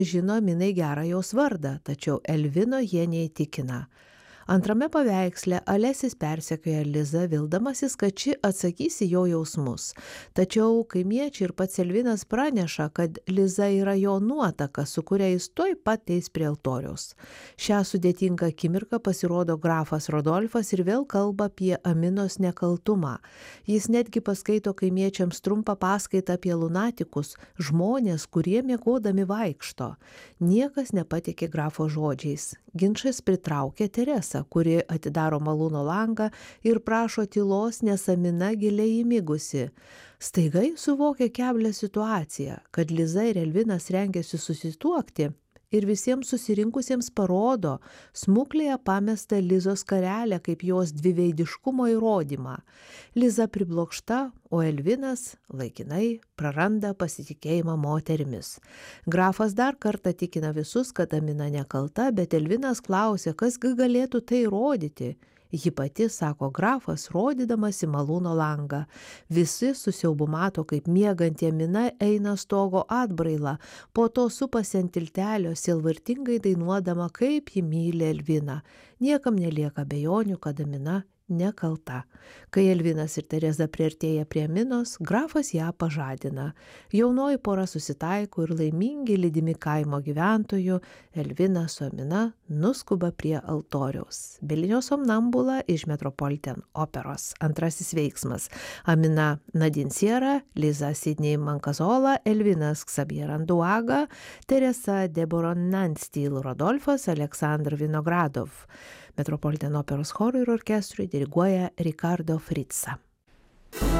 žino Aminai gerą jos vardą, tačiau Elvino jie neįtikina. Antrame paveiksle Alesis persekioja Lizą, vildamasis, kad ši atsakys į jo jausmus. Tačiau kaimiečiai ir pats Elvinas praneša, kad Liza yra jo nuotaka, su kuria jis tuoj pat eis prie altoriaus. Šią sudėtingą akimirką pasirodo grafas Rodolfas ir vėl kalba apie Aminos nekaltumą. Jis netgi paskaito kaimiečiams trumpą paskaitą apie lunatikus, žmonės, kurie miegodami vaikšto. Niekas nepatikė grafo žodžiais. Ginčas pritraukia Teresą, kuri atidaro malūno langą ir prašo tylos, nes Amina giliai įmigusi. Staiga jis suvokia keblią situaciją, kad Liza ir Elvinas rengiasi susituokti ir visiems susirinkusiems parodo smuklėje pamestą Lizos skarelę kaip jos dviveidiškumo įrodymą. Liza priblokšta, o Elvinas laikinai praranda pasitikėjimą moterimis. Grafas dar kartą tikina visus, kad Amina nekalta, bet Elvinas klausia, kasgi galėtų tai įrodyti. Ji pati, sako grafas, rodydamas į malūno langą. Visi su siaubu mato, kaip mieganti Amina eina stogo atbraila, po to supasi ant tiltelio, sielvartingai dainuodama, kaip ji myli Elviną. Niekam nelieka abejonių, kad Amina nekalta. Kai Elvinas ir Tereza priartėja prie Aminos, grafas ją pažadina. Jaunoji pora susitaiko ir laimingi lydimi kaimo gyventojų, Elvinas su Amina nuskuba prie altoriaus. Belinio somnambula iš Metropolitan operos. Antrasis veiksmas. Amina Nadine Sierra, Liza Sidney Mancasola, Elvinas Xavier Anduaga, Teresa Deborah Nansteel Rodolfas, Aleksandr Vinogradov. Metropolitan operos chorui ir orkestrui diriguoja Ricardo Frizza.